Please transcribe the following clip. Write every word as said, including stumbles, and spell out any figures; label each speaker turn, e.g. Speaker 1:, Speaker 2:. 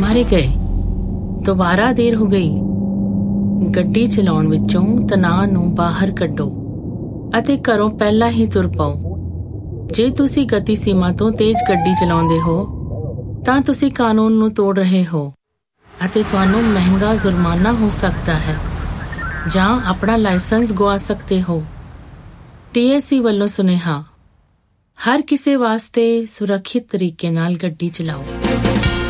Speaker 1: ਮਾਰੇ ਗਏ। ਦੁਬਾਰਾ ਦੇਰ ਹੋ ਗਈ। ਗੱਡੀ ਚਲਾਉਣ ਵਿੱਚੋਂ ਤਣਾਅ ਨੂੰ ਬਾਹਰ ਕੱਢੋ ਅਤੇ ਘਰੋਂ ਪਹਿਲਾਂ ਹੀ ਤੁਰ ਪਾਓ। ਜੇ ਤੁਸੀਂ ਗਤੀ ਸੀਮਾ ਤੋਂ ਤੇਜ਼ ਗੱਡੀ ਚਲਾਉਂਦੇ ਹੋ ਤਾਂ ਤੁਸੀਂ ਕਾਨੂੰਨ ਨੂੰ ਤੋੜ ਰਹੇ ਹੋ ਅਤੇ ਤੁਹਾਨੂੰ ਮਹਿੰਗਾ ਜੁਰਮਾਨਾ ਹੋ ਸਕਦਾ ਹੈ ਜਾਂ ਆਪਣਾ ਲਾਇਸੈਂਸ ਗੁਆ ਸਕਦੇ ਹੋ। ਟੀ ਐਸ ਸੀ ਵੱਲੋਂ ਸੁਨੇਹਾ, ਹਰ ਕਿਸੇ ਵਾਸਤੇ ਸੁਰੱਖਿਅਤ ਤਰੀਕੇ ਨਾਲ ਗੱਡੀ ਚਲਾਓ।